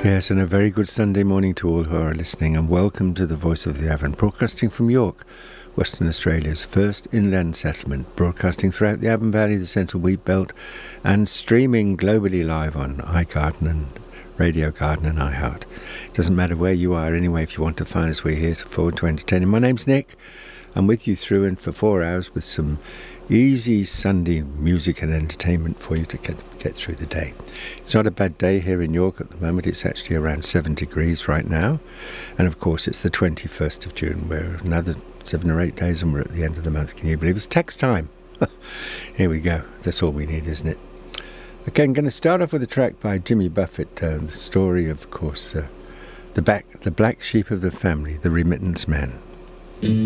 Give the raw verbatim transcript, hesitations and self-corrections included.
Yes, and a very good Sunday morning to all who are listening, and welcome to the Voice of the Avon, broadcasting from York, Western Australia's first inland settlement, broadcasting throughout the Avon Valley, the Central Wheat Belt, and streaming globally live on iGarden and Radio Garden and iHeart. It doesn't matter where you are anyway, if you want to find us, we're here forward to entertaining. My name's Nick. I'm with you through and for four hours with some easy Sunday music and entertainment for you to get get through the day. It's not a bad day here in York at the moment. It's actually around seven degrees right now, and of course it's the twenty-first of June. We're another seven or eight days and we're at the end of the month. Can you believe it's tax time? Here we go. That's all we need, isn't it? Okay, I'm going to start off with a track by Jimmy Buffett, uh, the story of, of course, uh, the back the black sheep of the family, the remittance man.